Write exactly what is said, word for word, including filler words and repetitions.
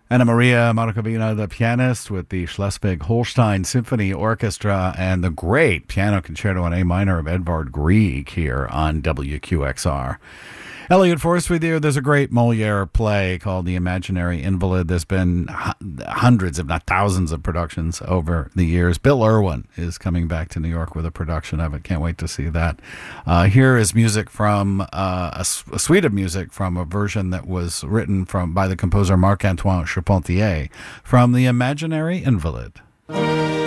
Anna Maria Markovina, the pianist with the Schleswig-Holstein Symphony Orchestra, and the great piano concerto in A minor of Edvard Grieg here on W Q X R. Elliot Forrest with you. There's a great Moliere play called The Imaginary Invalid. There's been hundreds, if not thousands, of productions over the years. Bill Irwin is coming back to New York with a production of it. Can't wait to see that. Uh, here is music from uh, a, a suite of music from a version that was written from by the composer Marc-Antoine Charpentier from The Imaginary Invalid.